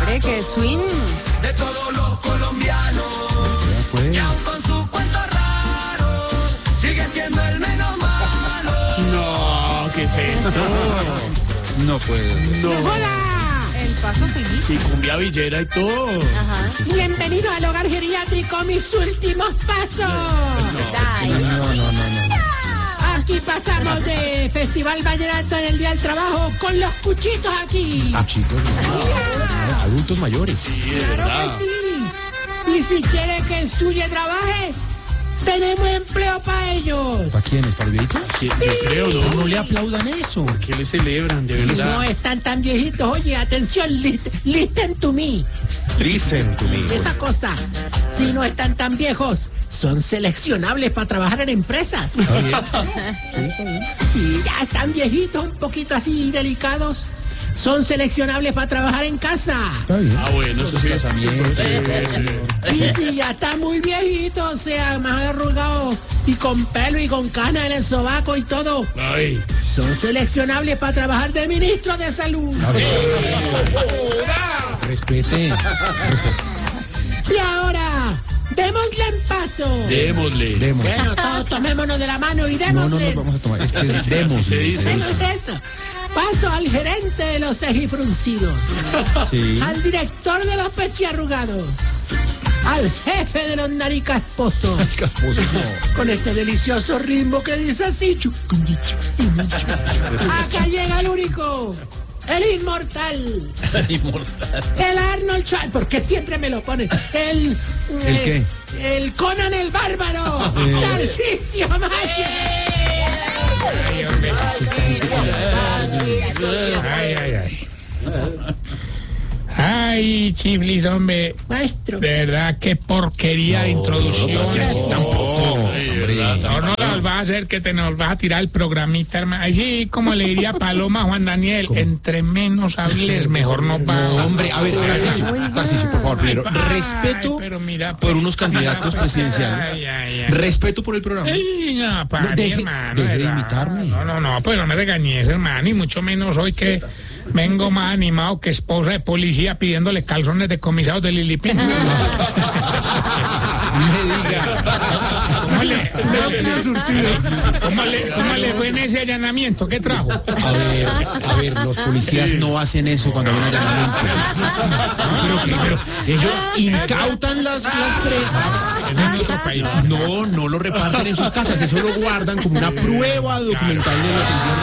¡Qué swing! De todos los colombianos, que aún con su cuento raro, sigue siendo el menos malo. No, ¿qué es esto? No puede ser. No. El paso Y finísimo. cumbia villera y todo. Ajá. Bienvenido al hogar geriátrico, mis últimos pasos. Ay, No. Aquí pasamos de Festival Vallenato en el Día del Trabajo con los cuchitos aquí. Chicos, adultos mayores. Sí, de Claro verdad. que sí. Y si quiere que el suyo trabaje, tenemos empleo para ellos. ¿Para quiénes? ¿Para el viejito? Yo creo, ¿no? No le aplaudan eso. ¿Qué le celebran, de Si verdad? no están tan viejitos, oye, atención, listen to me. Listen to me. Esa cosa, si no están tan viejos, son seleccionables para trabajar en empresas. Está bien. Si ya están viejitos, un poquito así delicados, son seleccionables para trabajar en casa. Está bien. Ah, bueno, eso sí es. Casamiento. Y si ya está muy viejito, o sea, más arrugado y con pelo y con canas en el sobaco y todo, Ay, son seleccionables para trabajar de ministro de salud. Respete. Y ahora, démosle en paso. démosle. Demos. Bueno, todos tomémonos de la mano y No démosle. nos vamos a tomar. Es que es demos. Así se dice. Démosle eso. Paso al gerente de los cejifruncidos, Sí. al director de los pechiarrugados, al jefe de los naricasposos. Casposos, no. Con este delicioso ritmo que dice así. Acá llega el único, el inmortal, el Arnold Schwarzenegger, porque siempre me lo ponen. ¿El qué? El Conan el Bárbaro. Tarcisio Maya. Ay, Chiblis, hombre, Maestro. de verdad, qué porquería de introducción. No las vas a hacer que te nos vas a tirar el programita, hermano. Así como le diría Paloma a Juan Daniel, entre menos hables, mejor nos va. No, hombre, a ver, Tarcisio, por favor, primero, Ay, respeto pero mira, por unos candidatos presidenciales. Ay. Respeto por el programa. Ay, no, para Deje- hermano. deje de ¿verdad? imitarme. No, pues no me regañes, hermano, y mucho menos hoy que vengo más animado que esposa de policía pidiéndole calzones decomisados de Lilipín. Me diga. ¿Cómo le fue en ese allanamiento? ¿Qué trajo? A ver, los policías no hacen eso cuando hay un allanamiento. Pero ellos incautan las Es en otro país. No lo reparten en sus casas, eso lo guardan como una prueba documental de lo que hicieron.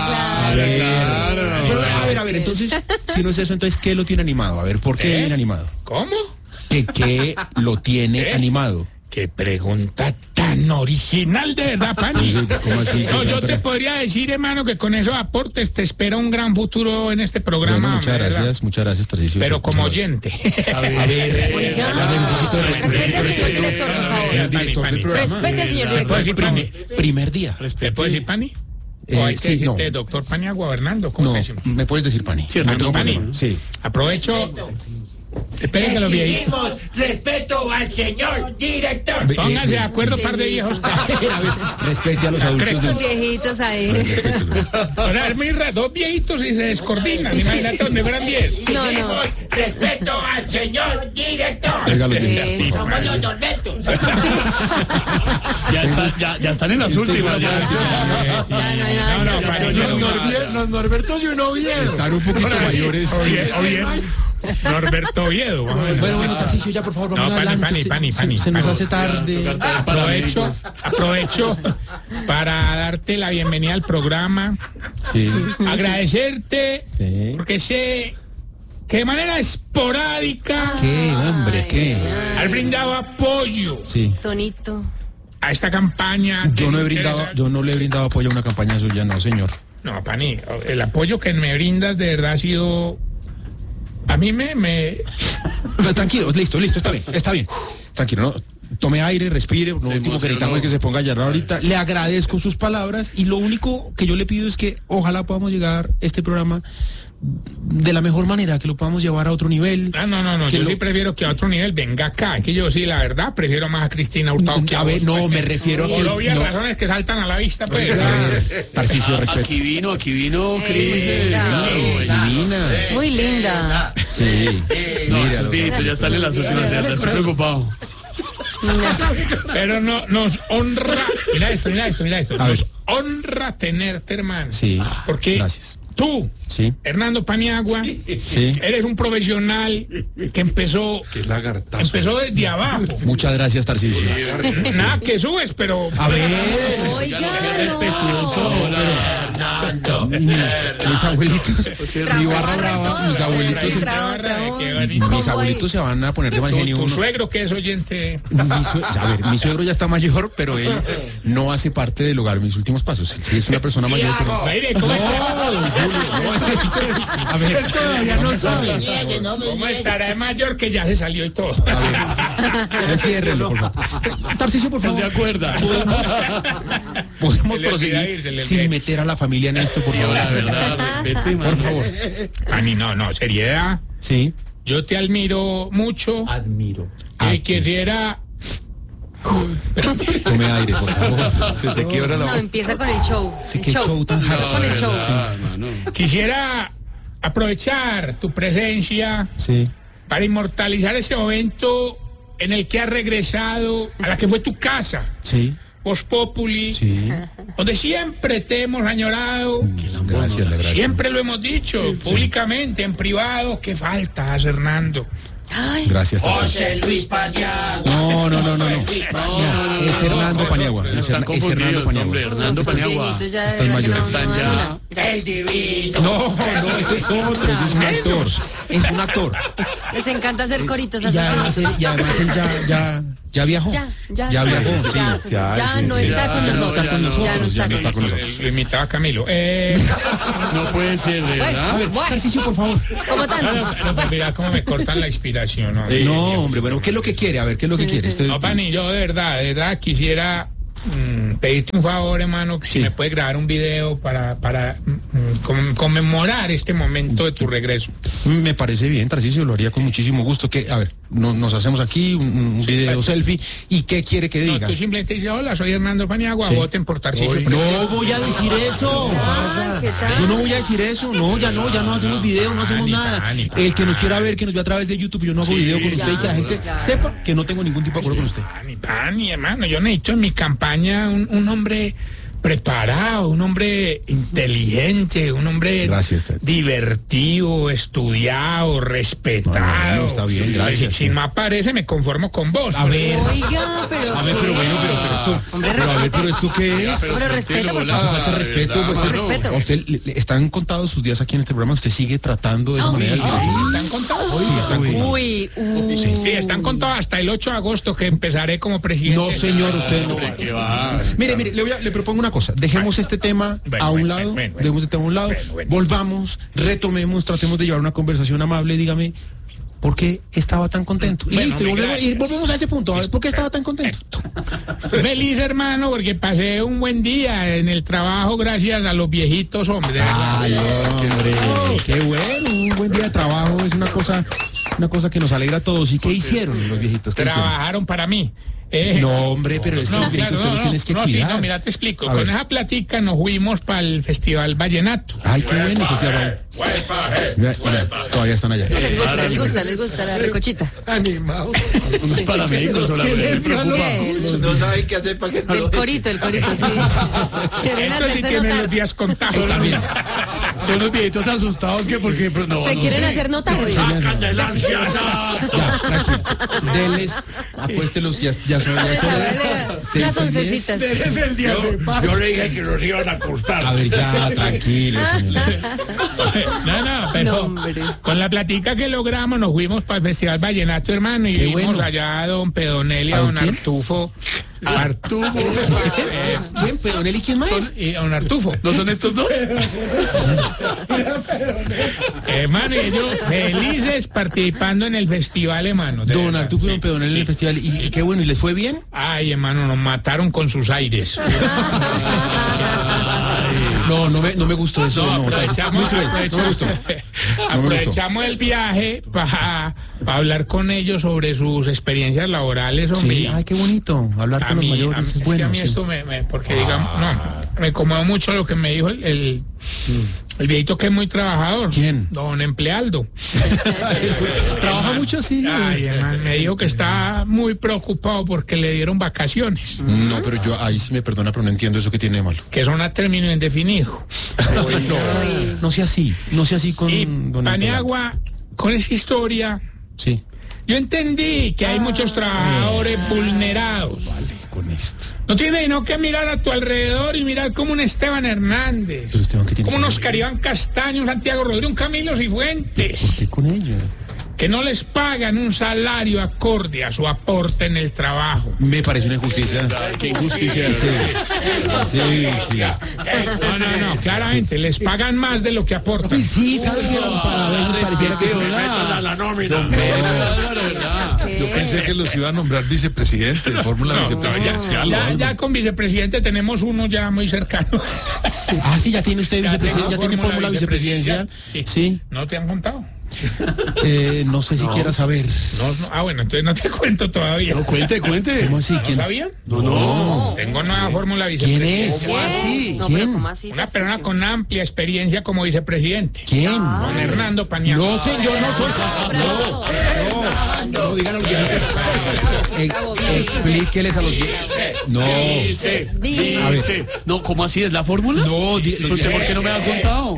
A ver, entonces, si no es eso, entonces, ¿qué lo tiene animado? A ver, ¿por qué viene animado? ¿Cómo? ¿Qué lo tiene animado? Qué pregunta tan original, de verdad, Pani. ¿Cómo así? No, yo te podría decir, hermano, que con esos aportes te espera un gran futuro en este programa. Bueno, muchas ¿verdad? gracias, Tarcisio. Pero como oyente. A ver, háblame un poquito de Respete, señor director, por favor. El director del programa. Respete, señor director. Primer día. ¿Le puedo decir Pani? ¿O hay que Sí, no. decirte doctor Paniagua, Bernardo? ¿Cómo No, te decimos? me puedes decir Pani. Sí, No tengo Pani. problema. Sí. Aprovecho. Esperen que los viejitos. Respeto al señor director. Pónganse de acuerdo, par de viejos. A ver, respete a los adultos. Los viejitos ahí. Ahora es muy raro, dos viejitos y se descoordinan. Imagínate donde fueran 10. No. Respeto al señor director. Oiga, los viejitos. Somos los Norbertos. Ya están en las últimas. No, Pani, Los Norbertos y uno bien. Están un poquito mayores. Oye, Norberto Oviedo. Bueno, Tarcisio, ya por favor, vamos No, adelante. Pani. Se nos hace tarde. Aprovecho para darte la bienvenida al programa, Sí. agradecerte, Sí. porque sé que de manera esporádica ¿Qué, hombre, qué? has brindado apoyo Sí. Tonito. a esta campaña. Yo no le he brindado apoyo a una campaña suya, no, señor. No, Pani, el apoyo que me brindas de verdad ha sido... A mí me... No, tranquilo, listo, está bien. Tranquilo, no. Tome aire, respire. Lo último que necesitamos es que se ponga a llorar ahorita. Le agradezco sus palabras y lo único que yo le pido es que ojalá podamos llegar este programa de la mejor manera, que lo podamos llevar a otro nivel. No, Que yo lo- sí prefiero que a otro nivel venga acá. Es que yo sí, la verdad, prefiero más a Cristina Hurtado que a A ver, vos, no, pues, me refiero a por que... obvias no. razones que saltan a la vista, pues. A ver, Tarcisio, respeto. Aquí vino Cris. Claro. Divina. Muy linda. Sí. No, Mira, esos viejitos ya están en las últimas de estoy preocupado. Pero no, nos honra. Mira esto. A Nos ver. honra tenerte, hermano. Sí. Porque Gracias. tú, Sí. Hernando Paniagua, Sí. eres un profesional que empezó desde abajo. Muchas gracias, Tarcisio. Nada que subes, pero. A ver, Oiga, Respetuoso. mis abuelitos, mi barra brava, mis abuelitos, Qué bonito. mis abuelitos se van a poner de mal genio. Tu uno. suegro que es oyente. A ver, mi suegro ya está mayor, pero él no hace parte del hogar Mis Últimos Pasos. Sí, es una persona mayor, pero... Mire, ¿cómo está? A ver, Él todavía no sabe. ¿Cómo estará de mayor que ya se salió y todo? enciérrelo, por favor. Tarcisio, por No favor. se acuerda. Podemos Se le olvida proseguir ir, se le sin olvida. meter a la familia en esto, por favor. La verdad, respete, Por mano. favor. Ani, no, seriedad. Sí. Yo te admiro mucho. Admiro. Y quisiera. Tome aire, por favor. Se te quiebra la No, voz. empieza con el show. Sí, El qué show tan Empieza con el show. Mano. Quisiera aprovechar tu presencia Sí. para inmortalizar ese momento en el que has regresado a la que fue tu casa, Sí. Voz Populi, Sí. donde siempre te hemos añorado. Gracias, gracias. Siempre lo hemos dicho, públicamente, en privado, que faltas, Hernando. Ay, Gracias, Tarcisio. Luis Paniagua. No. Es Hernando Paniagua. Están Es Hernando confundidos, Paniagua. hombre. Hernando estos Paniagua. viejitos ya Están deberían mayores. tener una Están ya. basura. El divino. No, ese es otro, ese es un actor. Es un actor. Les encanta hacer coritos. Y hacer además, coritos. y además él ya viajó. Ya viajó, sí. Ya no está con Ya no nosotros. está con nosotros, Ya no está ya no está con con nosotros. nosotros. Lo imitaba Camilo. No puede ser, de verdad. A ver, Tarcisio, por favor. Como tantos. No, pues mira cómo me cortan la inspiración. ¿no? No, hombre, bueno, ¿qué es lo que quiere? A ver, ¿qué es lo que quiere? No, Pani, yo de verdad quisiera pedirte un favor, hermano, que si Sí. me puedes grabar un video para conmemorar este momento de tu regreso. Me parece bien, Tarcisio, lo haría con muchísimo gusto. Que, a ver, nos hacemos aquí un video selfie. ¿Y qué quiere que No, diga? tú simplemente dices, hola, soy Hernando Paniagua, Sí. voten por Tarcisio. No voy a decir eso. Ah, ¿qué tal? Yo no voy a decir eso. No, ya no hacemos video, no hacemos Pani, nada. Pani, El que nos quiera ver, que nos vea a través de YouTube, yo no hago video con usted y que la gente sepa que no tengo ningún tipo de acuerdo con usted. Pani, hermano, yo necesito en mi campaña un hombre preparado, un hombre inteligente, un hombre Gracias, Ted. divertido, estudiado, respetado. No, está bien, gracias, Si sí. no aparece, me conformo con vos. A ver. Oiga, pero. A ver, pero bueno, pero esto, Hombre, pero esto qué es? Pero respeto, por No favor. falta de respeto, pues, Con usted- respeto. a usted le están contados sus días aquí en este programa, usted sigue tratando de esa manera. ¿Están contados? Sí, están contados. Uy, Sí, están contados hasta el 8 de agosto que empezaré como presidente. No, señor, usted no. ¿Qué va? Mire, le propongo una cosa. Dejemos este tema Bueno, a un bueno, lado. bueno. Dejemos este tema a un lado. Bueno. Volvamos, retomemos, tratemos de llevar una conversación amable. Dígame, ¿por qué estaba tan contento? Y Bueno, listo, y gracias. volvemos a ese punto. A ver, ¿por qué estaba tan contento? Feliz, hermano, porque pasé un buen día en el trabajo gracias a los viejitos, hombre. de verdad. Ay, hombre, qué bueno. Un buen día de trabajo es una cosa que nos alegra a todos. ¿Y qué hicieron los viejitos? ¿Qué hicieron? Trabajaron para mí. No, hombre, pero es que los viejitos usted los tienes que sí, cuidar. no, mira, te explico. A Con ver. esa platica nos fuimos para el Festival Vallenato. Ay, qué bueno que se llama. Mira, todavía están allá. les gusta la recochita. Animado. Unos paramédicos solamente. No saben qué hacer para que no El lo corito, sí. Quieren Estos sí hacerse tienen los notar. días contados. También. Son los viejitos asustados que porque pues, no. Se no quieren sé. hacer notar. güey. Sacan de la anciana. Ya, tranquilo. Deles, apuéstelos, ya son Unas oncecitas. Es el día se para. Yo le dije que nos iban a acostar. A ver, ya, tranquilo, señor. No, pero No, hombre. con la platica que logramos nos fuimos para el Festival Vallenato, hermano, y Qué vimos bueno. allá a don Pedonel y a ¿A don quién? Artufo. Artufo. ¿Quién, Pedonel y quién más? Y a don Artufo. ¿No son estos dos? Hermano, y ellos felices participando en el festival, hermano. de Don verdad. Artufo y don Sí, Pedonel en sí. el festival. ¿Y qué bueno? ¿Y les fue bien? Ay, hermano, nos mataron con sus aires. No me gustó eso. No, muy cruel, no me gustó. Aprovechamos el viaje para hablar con ellos sobre sus experiencias laborales, hombre. Sí, ay, qué bonito. Hablar con los mayores es es bueno. que a mí Sí. esto porque digamos, me conmovió mucho lo que me dijo el viejito que es muy trabajador. ¿Quién? Don Emplealdo. Trabaja mucho, sí. Ay, hermano, me dijo que está muy preocupado porque le dieron vacaciones, No, pero yo ahí sí me perdona, pero no entiendo eso que tiene de malo. que son a término indefinido. No sea así con Y don Paniagua, con esa historia, Sí. yo entendí que hay muchos trabajadores vulnerados. Vale, con esto. No tienes sino que mirar a tu alrededor y mirar como un Esteban Hernández, Pero Esteban, ¿qué tiene como que un ver? Oscar Iván Castaño, un Santiago Rodríguez, un Camilo Cifuentes, ¿Por qué con ellos? que no les pagan un salario acorde a su aporte en el trabajo. Me parece una injusticia. Qué injusticia. Sí. No, claramente, les pagan más de lo que aportan. Sí, ¿sabes qué? Para vernos pareciera que son la nómina. Yo pensé que los iba a nombrar vicepresidente, fórmula No, vicepresidencial. ya con vicepresidente tenemos uno ya muy cercano. Ah, sí, ya tiene usted vicepresidente, ya tiene fórmula vicepresidencial. Sí. ¿No te han contado? No sé si quiera saber. Bueno, entonces no te cuento todavía. No, cuente. ¿Cómo así? ¿No ¿Quién? sabían? No. Tengo nueva fórmula ¿Quién vicepresidente. es? ¿Cómo así? No, ¿Quién? pero ¿cómo así? Una persona con amplia experiencia como vicepresidente. ¿Quién? Don Hernando Paniagua. No, señor, no soy. No, díganlo los viejitos. Explíqueles a los viejitos. No. Dice. No, ¿cómo así es la fórmula? No, ¿Usted por qué no me ha contado?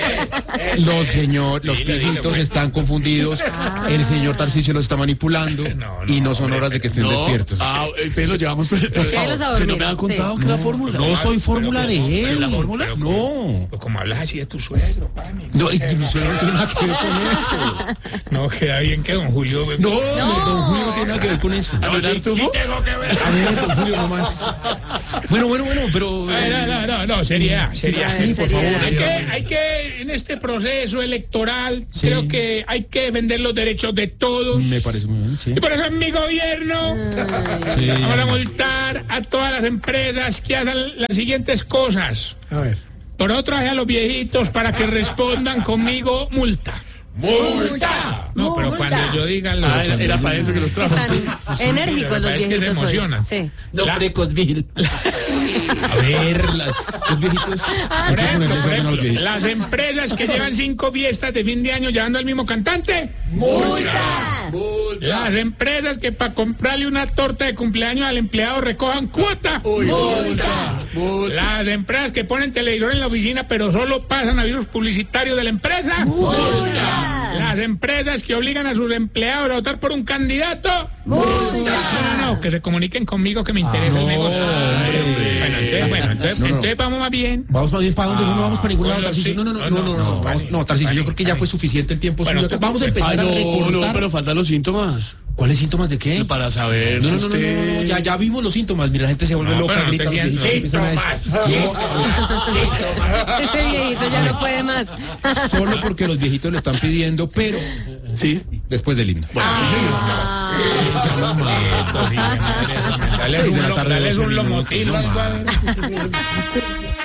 los viejitos están confundidos. El señor Tarcisio los está manipulando y no son horas de que estén despiertos. Entonces lo llevamos. Por Llévelos a favor, que no dormir, me han contado que la fórmula. No soy fórmula de él. ¿La fórmula? No. Pues como hablas así de tu suegro, Pani. No, y mi suegro no tiene nada que ver con esto. No, queda bien que don Julio... No, don Julio no tiene nada que ver con eso. ¿No es Artufo? tengo que ver. A ver, don Julio, nomás. Bueno, pero... No, seriedad. Sí, por favor. Hay que, en este proceso electoral, Sí. creo que hay que defender los derechos de todos. Me parece muy bien, sí. Y por eso en mi gobierno Sí. vamos a multar a todas las empresas que hagan las siguientes cosas. A ver. Por otro, a los viejitos para que respondan conmigo multa. ¡Multa! No, pero cuando yo diga lo... Era para eso que los trajo. Están enérgicos los Es que se viejitos hoy. emocionan. Sí. No, Precosville. A ver, los viejitos... Hay Por que ejemplo, ponerle orden a los viejitos. las empresas que llevan 5 fiestas de fin de año llevando al mismo cantante. ¡Multa! Las empresas que para comprarle una torta de cumpleaños al empleado recojan cuota. ¡Multa! Las empresas que ponen televisor en la oficina pero solo pasan avisos publicitarios de la empresa. Las empresas que obligan a sus empleados a votar por un candidato. No, que se comuniquen conmigo que me interesa el negocio. Entonces vamos más bien. Vamos más bien para dónde, no vamos para ningún lado, Bueno, Tarcisio. sí. No, vamos, no, Tarcisio, yo creo que ya fue suficiente el tiempo Bueno, suyo. Vamos a empezar a recortar. pero faltan los síntomas. ¿Cuáles síntomas de qué? Para saber si No, usted... ya vimos los síntomas. Mira, la gente se vuelve No, loca, pero no grita, te los viejitos empiezan a decir. Ese viejito ya no puede más. Solo porque los viejitos le están pidiendo, pero Sí. después del himno. Dale 6 de la tarde, un 12 minutos, lomotil o no algo, a más. ver.